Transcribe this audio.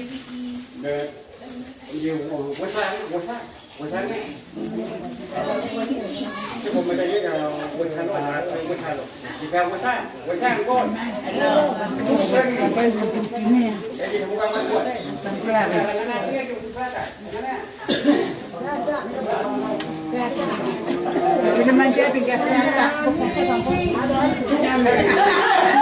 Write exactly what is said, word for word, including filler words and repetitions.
Nè, nhiều quay sang, quay sang, quay sang đi. Chứ không người ta biết là quay sang nó là quay sang rồi. Thì vào quay sang, quay sang con. Cái gì không có quan quan. Naman dyan, tinggal